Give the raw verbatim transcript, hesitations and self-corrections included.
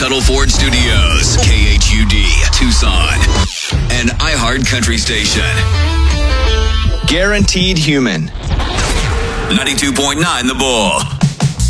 Tuttle Ford Studios, K H U D, Tucson, and iHeart Country Station. Guaranteed Human. ninety-two point nine The Bull.